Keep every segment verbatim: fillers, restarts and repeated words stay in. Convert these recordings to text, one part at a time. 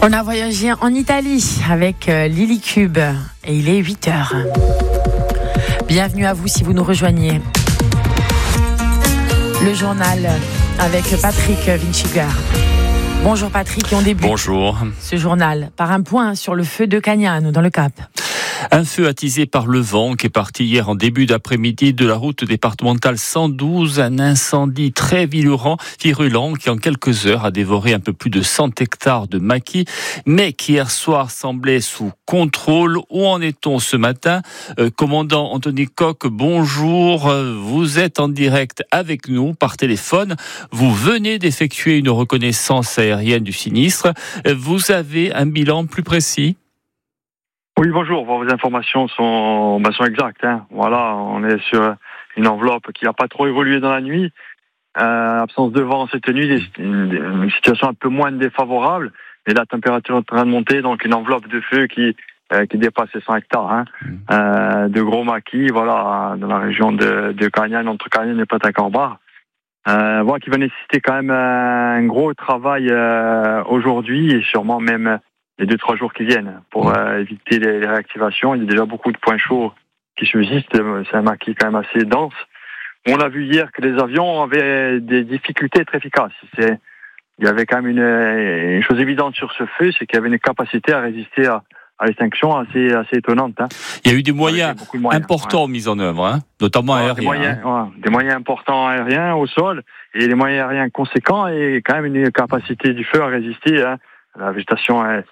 On a voyagé en Italie avec Lily Cube et il est huit heures. Bienvenue à vous si vous nous rejoignez. Le journal avec Patrick Vincigar. Bonjour Patrick, et on débute Bonjour. ce journal par un point sur le feu de Cagnano dans le Cap. Un feu attisé par le vent qui est parti hier en début d'après-midi de la route départementale cent douze. Un incendie très virulent, virulent qui en quelques heures a dévoré un peu plus de cent hectares de maquis, mais qui hier soir semblait sous contrôle. Où en est-on ce matin ? euh, Commandant Anthony Coq, bonjour. Vous êtes en direct avec nous par téléphone. Vous venez d'effectuer une reconnaissance aérienne du sinistre. Vous avez un bilan plus précis ? Oui, bonjour. Vos informations sont, ben, sont exactes. Hein. Voilà, on est sur une enveloppe qui n'a pas trop évolué dans la nuit. Euh, absence de vent cette nuit, une, une situation un peu moins défavorable. Mais la température est en train de monter, donc une enveloppe de feu qui, euh, qui dépasse les cent hectares. Hein. Euh, de gros maquis, voilà, dans la région de, de Cagnan, entre Cagnan et Platacorba. Euh, voilà, qui va nécessiter quand même un gros travail euh, aujourd'hui et sûrement même les deux, trois jours qui viennent pour euh, éviter les, les réactivations. Il y a déjà beaucoup de points chauds qui subsistent. C'est un maquis quand même assez dense. On a vu hier que les avions avaient des difficultés très efficaces. C'est, il y avait quand même une, une chose évidente sur ce feu, c'est qu'il y avait une capacité à résister à, à l'extinction assez, assez étonnante. Hein. Il y a eu des moyens, de moyens importants ouais. mis en œuvre, hein, notamment ouais, aériens. Des moyens, hein. ouais, des moyens importants aériens au sol et des moyens aériens conséquents et quand même une capacité du feu à résister. Hein. La végétation est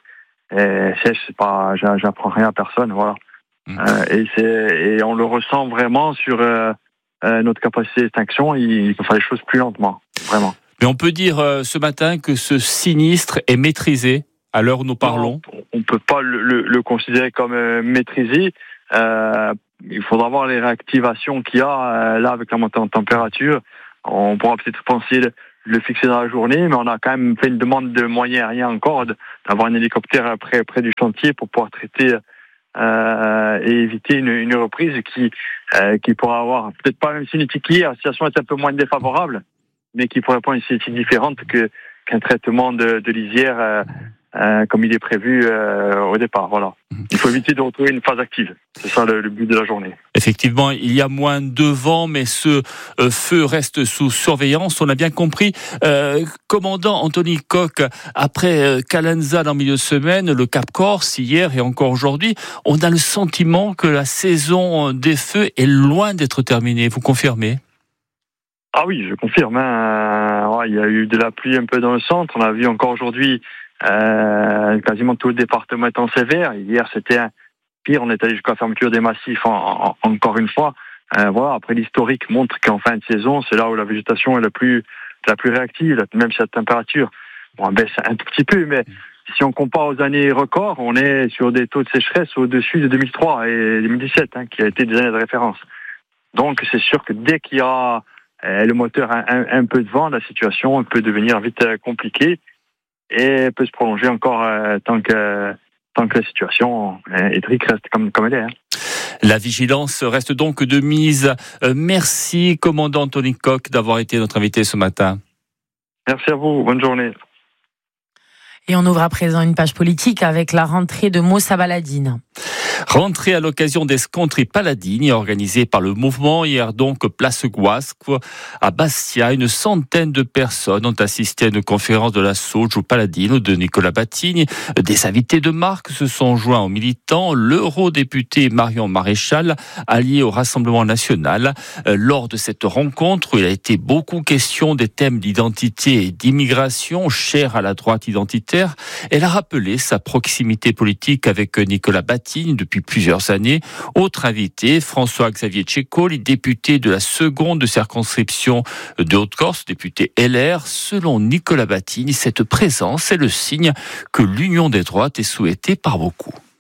Et sèche, c'est pas, j'apprends rien à personne, voilà. Mmh. Euh, et c'est, et on le ressent vraiment sur euh, euh, notre capacité d'extinction. Il faut faire les choses plus lentement, vraiment. Mais on peut dire euh, ce matin que ce sinistre est maîtrisé à l'heure où nous parlons. Non, on peut pas le, le, le considérer comme euh, maîtrisé. Euh, il faudra voir les réactivations qu'il y a euh, là avec la montée en température. On pourra peut-être penser le, le fixer dans la journée, mais on a quand même fait une demande de moyens aériens encore, d'avoir un hélicoptère près, près du chantier pour pouvoir traiter euh, et éviter une, une reprise qui, euh, qui pourra avoir, peut-être pas même si une éthique liée, la situation est un peu moins défavorable, mais qui pourrait prendre une situation différente que, qu'un traitement de, de lisière euh, euh, comme il est prévu euh, au départ. Voilà. Il faut éviter de retrouver une phase active. C'est ça le, le but de la journée. Effectivement, il y a moins de vent, mais ce euh, feu reste sous surveillance. On a bien compris. Euh, commandant Anthony Coq, après euh, Calanza dans le milieu de semaine, le Cap Corse hier et encore aujourd'hui, on a le sentiment que la saison des feux est loin d'être terminée. Vous confirmez ? Ah oui, je confirme. Hein. Ouais, il y a eu de la pluie un peu dans le centre. On a vu encore aujourd'hui euh, quasiment tout le département étant sévère. Hier, c'était un pire. On est allé jusqu'à la fermeture des massifs en, en, encore une fois. Euh, voilà. Après, l'historique montre qu'en fin de saison, c'est là où la végétation est la plus la plus réactive, même si la température bon, baisse un tout petit peu. Mais si on compare aux années records, on est sur des taux de sécheresse au-dessus de deux mille trois et deux mille dix-sept, hein, qui a été des années de référence. Donc, c'est sûr que dès qu'il y a euh, le moteur a un, un peu de vent, la situation peut devenir vite euh, compliquée et peut se prolonger encore euh, tant que tant que la situation euh, hydrique reste comme comme elle est. Hein. La vigilance reste donc de mise. Euh, merci, commandant Anthony Coq, d'avoir été notre invité ce matin. Merci à vous. Bonne journée. Et on ouvre à présent une page politique avec la rentrée de Moussa Baladine. Rentrée à l'occasion des Scontri Paladini, organisée par le mouvement hier donc place Guasque à Bastia. Une centaine de personnes ont assisté à une conférence de la Sojo Paladino de Nicolas Batigny. Des invités de marque se sont joints aux militants. L'eurodéputé Marion Maréchal, allié au Rassemblement national. Lors de cette rencontre, il a été beaucoup question des thèmes d'identité et d'immigration, chers à la droite identitaire. Elle a rappelé sa proximité politique avec Nicolas Batigny depuis plusieurs années. Autre invité, François-Xavier Tchécol, député de la seconde circonscription de Haute-Corse, député L R. Selon Nicolas Batigny, cette présence est le signe que l'union des droites est souhaitée par beaucoup.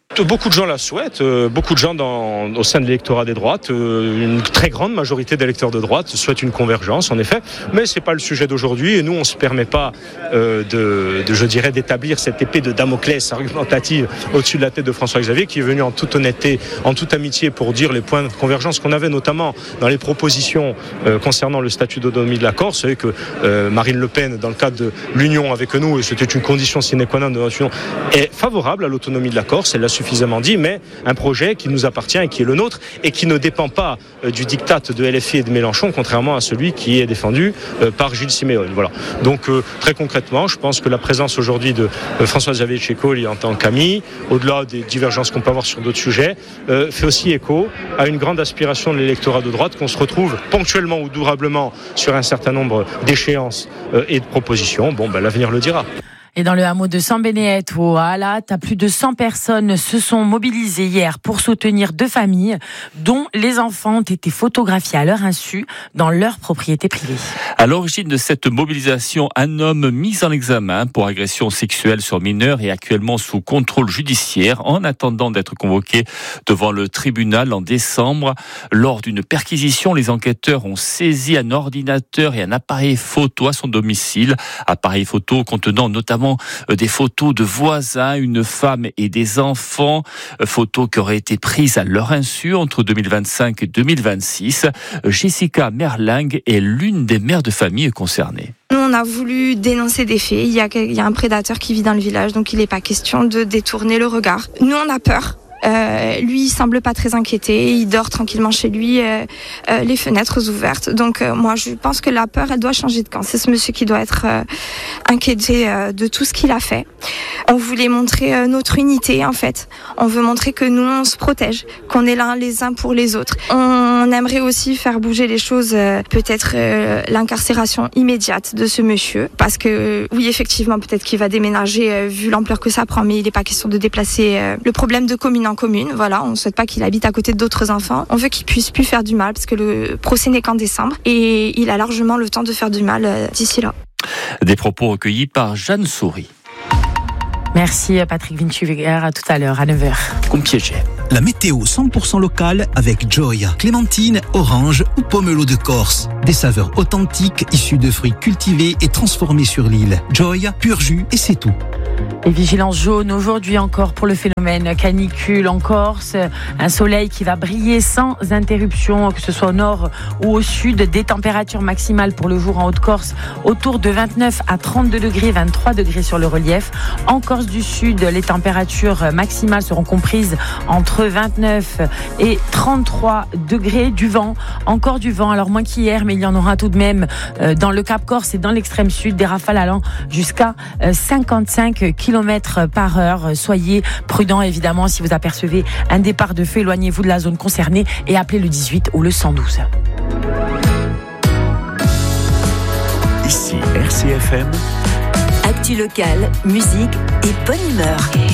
Beaucoup de gens la souhaitent, euh, beaucoup de gens dans, au sein de l'électorat des droites, euh, une très grande majorité d'électeurs de droite souhaitent une convergence, en effet, mais c'est pas le sujet d'aujourd'hui et nous on se permet pas euh, de, de, je dirais, d'établir cette épée de Damoclès argumentative au-dessus de la tête de François-Xavier qui est venu en toute honnêteté, en toute amitié pour dire les points de convergence qu'on avait notamment dans les propositions euh, concernant le statut d'autonomie de la Corse. Vous savez que euh, Marine Le Pen, dans le cadre de l'union avec nous, et c'était une condition sine qua non de notre union, est favorable à l'autonomie de la Corse, elle l'a suffisamment dit, mais un projet qui nous appartient et qui est le nôtre et qui ne dépend pas euh, du diktat de L F I et de Mélenchon, contrairement à celui qui est défendu euh, par Gilles Siméone. Voilà. Donc euh, très concrètement, je pense que la présence aujourd'hui de euh, François-Xavier Tchécoli en tant qu'ami, au-delà des divergences qu'on peut avoir sur d'autres sujets, euh, fait aussi écho à une grande aspiration de l'électorat de droite qu'on se retrouve ponctuellement ou durablement sur un certain nombre d'échéances euh, et de propositions. Bon, ben, l'avenir le dira. Et dans le hameau de San-Beneet au Alat, plus de cent personnes se sont mobilisées hier pour soutenir deux familles dont les enfants ont été photographiés à leur insu dans leur propriété privée. À l'origine de cette mobilisation, un homme mis en examen pour agression sexuelle sur mineur est actuellement sous contrôle judiciaire en attendant d'être convoqué devant le tribunal en décembre. Lors d'une perquisition, les enquêteurs ont saisi un ordinateur et un appareil photo à son domicile. Appareil photo contenant notamment des photos de voisins, une femme et des enfants, photos qui auraient été prises à leur insu entre deux mille vingt-cinq et deux mille vingt-six. Jessica Merling est l'une des mères de famille concernées. Nous, on a voulu dénoncer des faits. Il y a, il y a un prédateur qui vit dans le village, donc il n'est pas question de détourner le regard. Nous, on a peur. Euh, lui, il semble pas très inquiété. Il dort tranquillement chez lui, euh, euh, les fenêtres ouvertes. Donc, euh, moi, je pense que la peur, elle doit changer de camp. C'est ce monsieur qui doit être euh, inquiété euh, de tout ce qu'il a fait. On voulait montrer euh, notre unité, en fait. On veut montrer que nous, on se protège, qu'on est là les uns pour les autres. On aimerait aussi faire bouger les choses, euh, peut-être euh, l'incarcération immédiate de ce monsieur, parce que euh, oui, effectivement, peut-être qu'il va déménager euh, vu l'ampleur que ça prend, mais il n'est pas question de déplacer euh, le problème de commune en commune. Voilà, on ne souhaite pas qu'il habite à côté d'autres enfants. On veut qu'il puisse plus faire du mal parce que le procès n'est qu'en décembre et il a largement le temps de faire du mal euh, d'ici là. Des propos recueillis par Jeanne Souris. Merci Patrick Vinchuveger, à tout à l'heure à neuf heures. Comme piégé. La météo cent pour cent locale avec Joy. Clémentine, orange ou pomelo de Corse. Des saveurs authentiques issues de fruits cultivés et transformés sur l'île. Joy, pur jus et c'est tout. Et vigilance jaune aujourd'hui encore pour le phénomène canicule en Corse. Un soleil qui va briller sans interruption, que ce soit au nord ou au sud. Des températures maximales pour le jour en Haute-Corse autour de vingt-neuf à trente-deux degrés, vingt-trois degrés sur le relief. En Corse du Sud, les températures maximales seront comprises entre vingt-neuf et trente-trois degrés. Du vent, encore du vent, alors moins qu'hier, mais il y en aura tout de même dans le Cap Corse et dans l'extrême sud, des rafales allant jusqu'à cinquante-cinq kilomètres par heure. Soyez prudents évidemment si vous apercevez un départ de feu, éloignez-vous de la zone concernée et appelez le dix-huit ou le cent douze. Ici R C F M. Actu locale, musique et bonne humeur.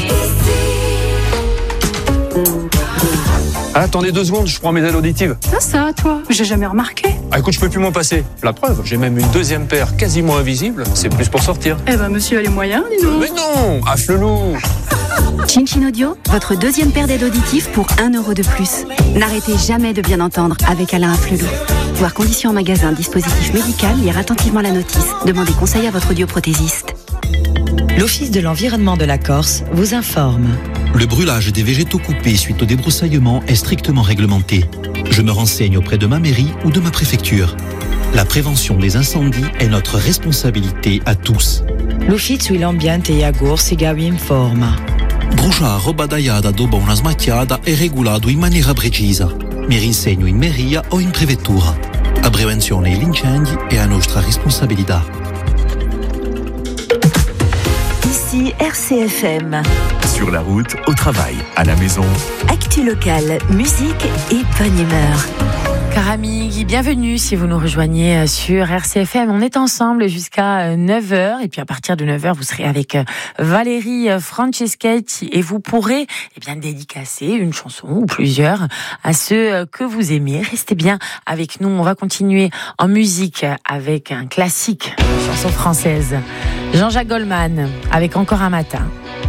Ah, attendez deux secondes, je prends mes ailes auditives. Ça, ça, toi, j'ai jamais remarqué. Ah, écoute, je peux plus m'en passer. La preuve, j'ai même une deuxième paire quasiment invisible. C'est plus pour sortir. Eh ben, monsieur a les moyens, dis donc. Mais non, affle-loup. Chin Audio, votre deuxième paire d'aides auditives pour un euro de plus. N'arrêtez jamais de bien entendre avec Alain Afflelou. Voir conditions en magasin, dispositif médical, lire attentivement la notice. Demandez conseil à votre audioprothésiste. L'Office de l'environnement de la Corse vous informe. Le brûlage des végétaux coupés suite au débroussaillement est strictement réglementé. Je me renseigne auprès de ma mairie ou de ma préfecture. La prévention des incendies est notre responsabilité à tous. L'Ufficio l'ambiente e agorsiga vi informa. Bruciare roba tagliata dopo una smacchiata è regolato in maniera precisa. Mi rinsegno in mairie o in prefettura. La prevenzione degli incendi è a nostra responsabilità. Ici R C F M. Sur la route, au travail, à la maison. Actu locale, musique et bonne humeur. Caramigui, bienvenue si vous nous rejoignez sur R C F M. On est ensemble jusqu'à neuf heures et puis à partir de neuf heures, vous serez avec Valérie Franceschetti et vous pourrez eh bien, dédicacer une chanson ou plusieurs à ceux que vous aimez. Restez bien avec nous. On va continuer en musique avec un classique, une chanson française. Jean-Jacques Goldman avec Encore un matin.